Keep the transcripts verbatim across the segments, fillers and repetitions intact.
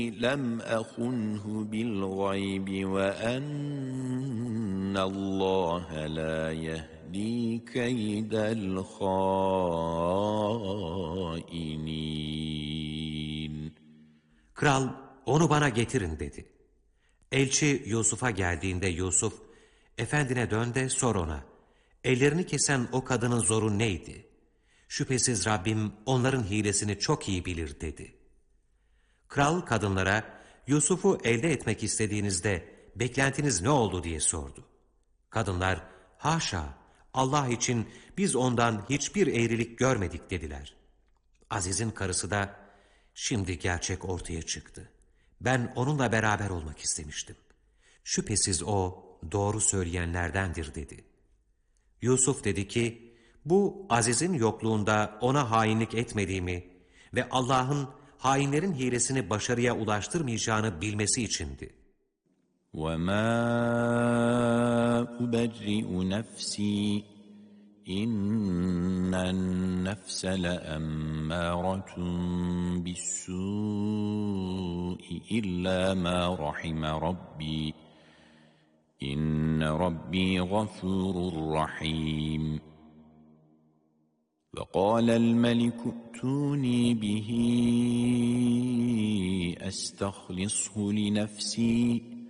لم أخنه بالغيب وأن الله لا يهدي كيد الخائنين. Kral, onu bana getirin dedi. Elçi Yusuf'a geldiğinde Yusuf, efendine dön de sor ona, ellerini kesen o kadının zoru neydi? Şüphesiz Rabbim onların hilesini çok iyi bilir dedi. Kral kadınlara, Yusuf'u elde etmek istediğinizde beklentiniz ne oldu diye sordu. Kadınlar, haşa, Allah için biz ondan hiçbir eğrilik görmedik dediler. Aziz'in karısı da, şimdi gerçek ortaya çıktı. Ben onunla beraber olmak istemiştim. Şüphesiz o doğru söyleyenlerdendir dedi. Yusuf dedi ki, bu Aziz'in yokluğunda ona hainlik etmediğimi ve Allah'ın hainlerin hilesini başarıya ulaştırmayacağını bilmesi içindi. وَمَا أُبَرِّئُ نَفْسِي إِنَّ النَّفْسَ لَأَمَّارَةٌ بِالسُّوءِ إِلَّا مَا رَحِمَ رَبِّي إِنَّ رَبِّي غَفُورٌ رَحِيمٌ. وَقَالَ الْمَلِكُ ائْتُونِي بِهِ أَسْتَخْلِصْهُ لِنَفْسِي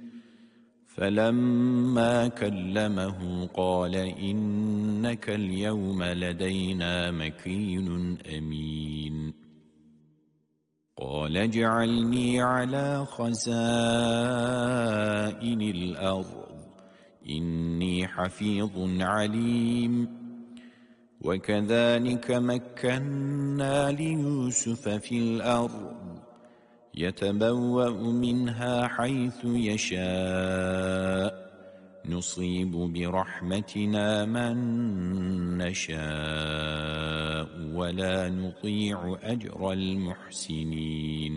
فَلَمَّا كَلَّمَهُ قَالَ إِنَّكَ الْيَوْمَ لَدَيْنَا مَكِينٌ أَمِينٌ. قَالَ اجْعَلْنِي عَلَى خَزَائِنِ الْأَرْضِ إِنِّي حَفِيظٌ عَلِيمٌ. وَكَذَلِكَ مَكَّنَّا لِيُوسُفَ فِي الْأَرْضِ يَتَبَوَّأُ مِنْهَا حَيْثُ يَشَاءُ نُصِيبُ بِرَحْمَتِنَا مَنْ نَشَاءُ وَلَا نُضِيعُ أَجْرَ الْمُحْسِنِينَ.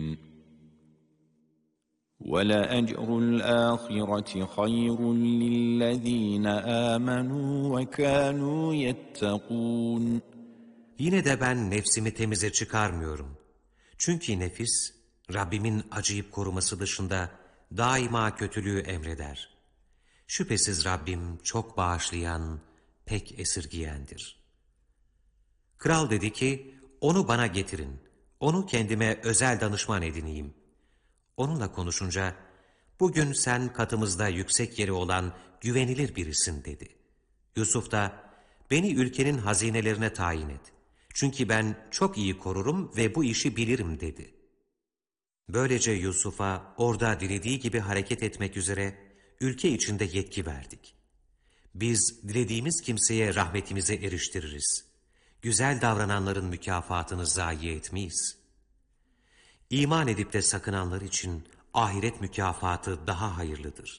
وَلَأَجْرُ الْآخِرَةِ خَيْرٌ لِلَّذ۪ينَ آمَنُوا وَكَانُوا يَتَّقُونَ. Yine de ben nefsimi temize çıkarmıyorum. Çünkü nefis, Rabbimin acıyıp koruması dışında daima kötülüğü emreder. Şüphesiz Rabbim çok bağışlayan, pek esirgiyendir. Kral dedi ki, onu bana getirin, onu kendime özel danışman edineyim. Onunla konuşunca, bugün sen katımızda yüksek yeri olan güvenilir birisin dedi. Yusuf da, beni ülkenin hazinelerine tayin et. Çünkü ben çok iyi korurum ve bu işi bilirim dedi. Böylece Yusuf'a orada dilediği gibi hareket etmek üzere ülke içinde yetki verdik. Biz dilediğimiz kimseye rahmetimize eriştiririz. Güzel davrananların mükafatını zayi etmeyiz. İman edip de sakınanlar için ahiret mükafatı daha hayırlıdır.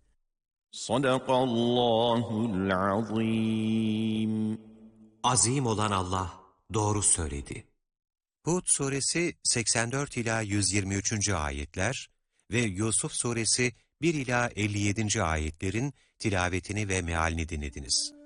Sadakallahul azim. Azim olan Allah doğru söyledi. Hud suresi seksen dört ila yüz yirmi üçüncü ayetler ve Yusuf suresi bir ila elli yedinci ayetlerin tilavetini ve mealini dinlediniz.